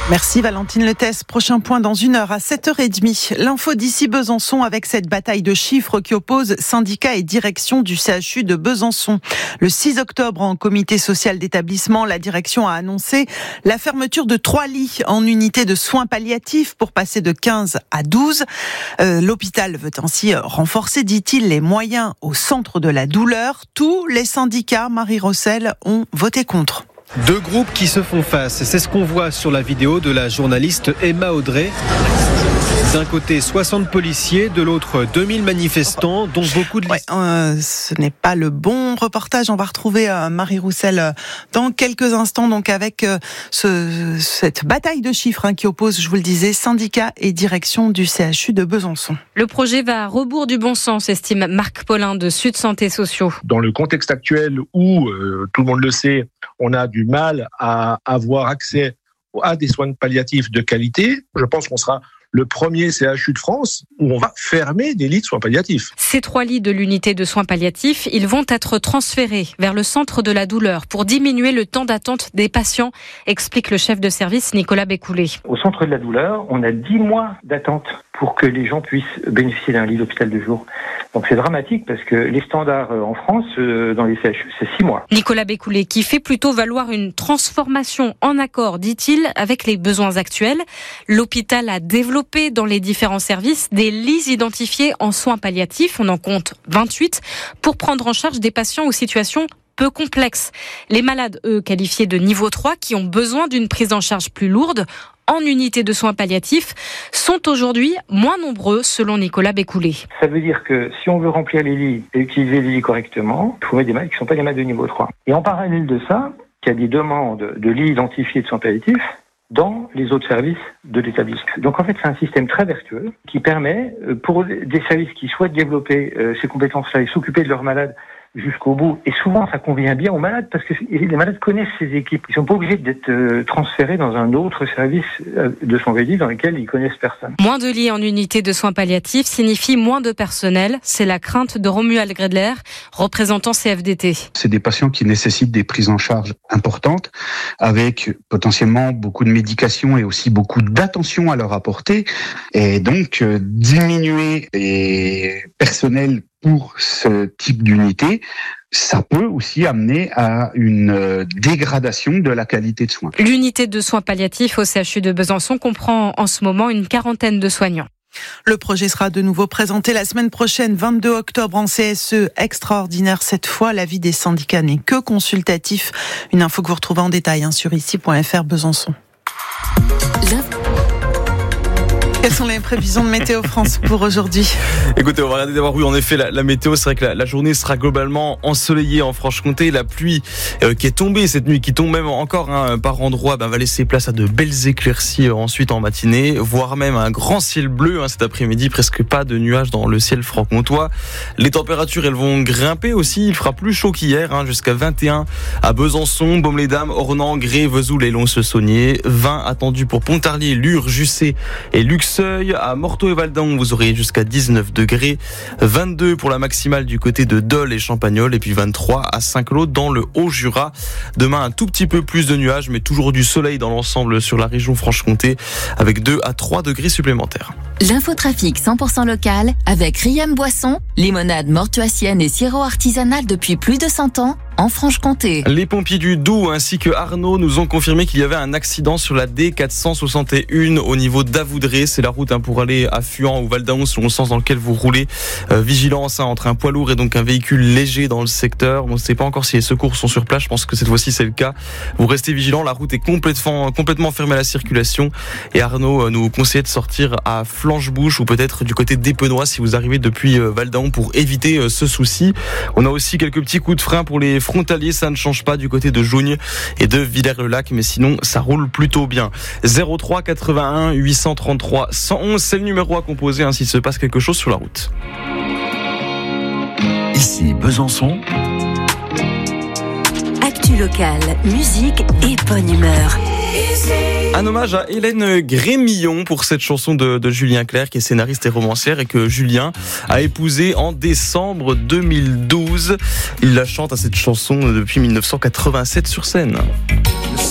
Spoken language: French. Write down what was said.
Merci Valentine Lethès. Prochain point dans 1 heure à 7h30. L'info d'ici Besançon avec cette bataille de chiffres qui oppose syndicats et direction du CHU de Besançon. Le 6 octobre, en comité social d'établissement, la direction a annoncé la fermeture de 3 lits en unité de soins palliatifs pour passer de 15 à 12. L'hôpital veut ainsi renforcer, dit-il, les moyens au centre de la douleur. Tous les syndicats, Marie Rossel, ont voté contre. Deux groupes qui se font face, c'est ce qu'on voit sur la vidéo de la journaliste Emma Audrey. D'un côté 60 policiers, de l'autre 2000 manifestants, dont beaucoup de... ce n'est pas le bon reportage. On va retrouver Marie Roussel dans quelques instants, donc avec cette bataille de chiffres qui oppose, je vous le disais, syndicats et direction du CHU de Besançon. Le projet va à rebours du bon sens, estime Marc Paulin de Sud Santé Sociaux. Dans le contexte actuel où, tout le monde le sait, on a du mal à avoir accès à des soins palliatifs de qualité, je pense qu'on sera le premier CHU de France où on va fermer des lits de soins palliatifs. Ces 3 lits de l'unité de soins palliatifs, ils vont être transférés vers le centre de la douleur pour diminuer le temps d'attente des patients, explique le chef de service Nicolas Bécoulé. Au centre de la douleur, on a 10 mois d'attente pour que les gens puissent bénéficier d'un lit d'hôpital de jour. Donc c'est dramatique parce que les standards en France, dans les CHU, c'est 6 mois. Nicolas Bécoulé qui fait plutôt valoir une transformation en accord, dit-il, avec les besoins actuels. L'hôpital a développé dans les différents services des lits identifiés en soins palliatifs. On en compte 28 pour prendre en charge des patients aux situations peu complexes. Les malades, eux, qualifiés de niveau 3, qui ont besoin d'une prise en charge plus lourde, en unité de soins palliatifs, sont aujourd'hui moins nombreux, selon Nicolas Bécoulé. Ça veut dire que si on veut remplir les lits et utiliser les lits correctement, il faut mettre des malades qui ne sont pas des malades de niveau 3. Et en parallèle de ça, il y a des demandes de lits identifiés de soins palliatifs dans les autres services de l'établissement. Donc en fait, c'est un système très vertueux qui permet, pour des services qui souhaitent développer ces compétences-là et s'occuper de leurs malades jusqu'au bout. Et souvent, ça convient bien aux malades parce que les malades connaissent ces équipes. Ils sont pas obligés d'être transférés dans un autre service de soins palliatifs dans lequel ils connaissent personne. Moins de lits en unité de soins palliatifs signifie moins de personnel. C'est la crainte de Romuald Gredler, représentant CFDT. C'est des patients qui nécessitent des prises en charge importantes avec potentiellement beaucoup de médication et aussi beaucoup d'attention à leur apporter. Et donc, diminuer les personnels pour ce type d'unité, ça peut aussi amener à une dégradation de la qualité de soins. L'unité de soins palliatifs au CHU de Besançon comprend en ce moment une 40aine de soignants. Le projet sera de nouveau présenté la semaine prochaine, 22 octobre, en CSE extraordinaire. Cette fois, l'avis des syndicats n'est que consultatif. Une info que vous retrouvez en détail sur ici.fr Besançon. Quelles sont les prévisions de Météo France pour aujourd'hui ? Écoutez, on va regarder d'abord, oui, en effet, la météo, c'est vrai que la journée sera globalement ensoleillée en Franche-Comté. La pluie qui est tombée cette nuit, qui tombe même encore par endroits, va laisser place à de belles éclaircies ensuite en matinée, voire même un grand ciel bleu cet après-midi, presque pas de nuages dans le ciel franc-comtois. Les températures, elles vont grimper aussi, il fera plus chaud qu'hier, jusqu'à 21 à Besançon, Baume-les-Dames, Ornans, Gré, Vesoul et Lons-le-Saunier. 20 attendus pour Pontarlier, Lure, Jussey et Luxeuil. À Morteau et Valdaon, vous aurez jusqu'à 19 degrés. 22 pour la maximale du côté de Dole et Champagnole. Et puis 23 à Saint-Claude dans le Haut-Jura. Demain, un tout petit peu plus de nuages, mais toujours du soleil dans l'ensemble sur la région Franche-Comté, avec 2 à 3 degrés supplémentaires. L'infotrafic 100% local avec Riam Boisson, limonade mortuacienne et sirop artisanal depuis plus de 100 ans en Franche-Comté. Les pompiers du Doubs ainsi que Arnaud nous ont confirmé qu'il y avait un accident sur la D461 au niveau d'Avoudré. C'est la route pour aller à Fuan ou Valdaon selon le sens dans lequel vous roulez. Vigilance entre un poids lourd et donc un véhicule léger dans le secteur. On ne sait pas encore si les secours sont sur place. Je pense que cette fois-ci c'est le cas. Vous restez vigilants. La route est complètement fermée à la circulation. Et Arnaud nous conseille de sortir à Flanche-Bouche ou peut-être du côté d'Épenois si vous arrivez depuis Valdaon pour éviter ce souci. On a aussi quelques petits coups de frein pour les frontaliers, ça ne change pas du côté de Jougne et de Villers-le-Lac, mais sinon ça roule plutôt bien. 03 81 833 111, c'est le numéro à composer s'il se passe quelque chose sur la route. Ici Besançon. Actu locale, musique et bonne humeur. Un hommage à Hélène Grémillon pour cette chanson de Julien Clerc, qui est scénariste et romancière et que Julien a épousée en décembre 2012. Il la chante à cette chanson depuis 1987 sur scène.